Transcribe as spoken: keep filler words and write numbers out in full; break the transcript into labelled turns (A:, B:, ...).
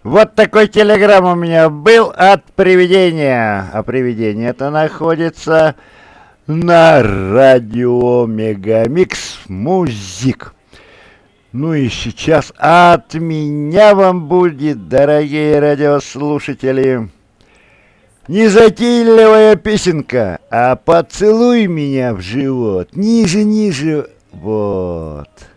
A: Вот такой телеграм у меня был от привидения. А привидение это находится на радио Мегамикс Музик. Ну и сейчас от меня вам будет, дорогие радиослушатели, незатейливая песенка, а поцелуй меня в живот, ниже, ниже, вот.